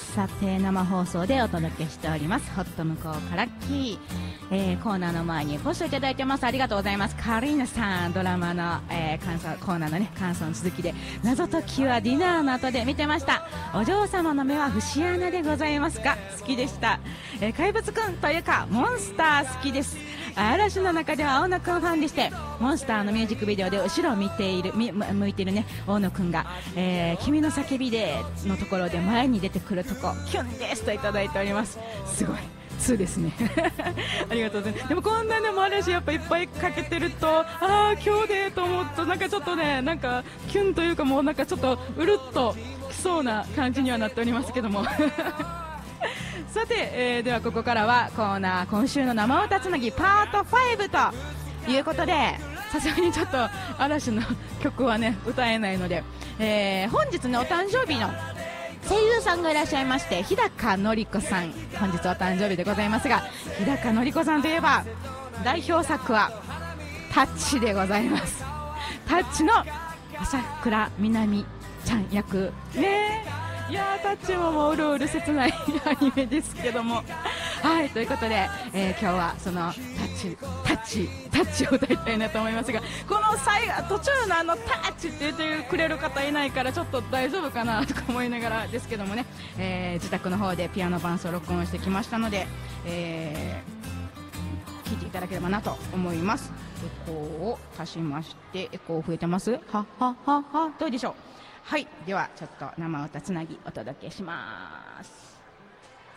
さて生放送でお届けしておりますホット向こうからキー、コーナーの前にポストいただいてます。ありがとうございます。カリーナさん、ドラマの、感想コーナーのね感想の続きで、謎解きはディナーの後で見てました。お嬢様の目は節穴でございますか。好きでした。怪物くんというかモンスター好きです。嵐の中では大野くんファンでして、モンスターのミュージックビデオで後ろを向いているね大野くんが、君の叫びでのところで前に出てくるとこキュンですといただいております。すごい2ですねありがとうございます。でもこんなねも嵐やっぱいっぱいかけてると、今日でと思うとなんかちょっとね、なんかキュンというか、もうなんかちょっとうるっときそうな感じにはなっておりますけどもさて、ではここからはコーナー、今週の生歌つなぎパート5ということで、さすがにちょっと嵐の曲はね歌えないので、本日ねお誕生日の声優さんがいらっしゃいまして、日高のり子さん、本日お誕生日でございますが、日高のり子さんといえば代表作はタッチでございます。タッチの朝倉みなみちゃん役ね。いやー、タッチもうるうる切ないアニメですけども、はい、ということで、今日はそのタッチを歌いたいなと思いますが、この途中のタッチって言ってくれる方いないからちょっと大丈夫かなとか思いながらですけどもね、自宅の方でピアノ伴奏録音してきましたので、聞いていただければなと思います。エコーを足しまして、エコー増えてます？はははは、どうでしょう。はい、ではちょっと生歌つなぎお届けします。